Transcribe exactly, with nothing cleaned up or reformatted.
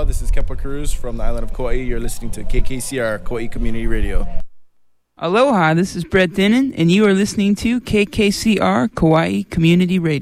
Aloha, this is Kepa Cruz from the island of Kauai. You're listening to K K C R, Kauai Community Radio. Aloha, this is Brett Denon, and you are listening to K K C R, Kauai Community Radio.